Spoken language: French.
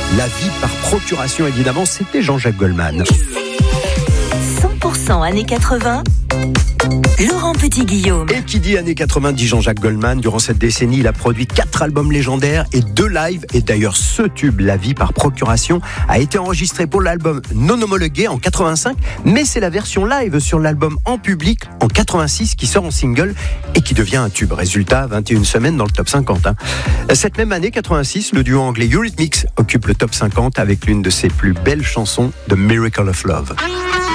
La vie par procuration, évidemment, c'était Jean-Jacques Goldman. 100% années 80, Laurent Petit-Guillaume. Et qui dit années 80 dit Jean-Jacques Goldman. Durant cette décennie, il a produit 4 albums légendaires et 2 lives. Et d'ailleurs, ce tube, La vie par procuration, a été enregistré pour l'album non homologué en 85. Mais c'est la version live sur l'album en public en 86 qui sort en single et qui devient un tube. Résultat, 21 semaines dans le top 50. Cette même année, 86, le duo anglais Eurythmics occupe le top 50 avec l'une de ses plus belles chansons, The Miracle of Love.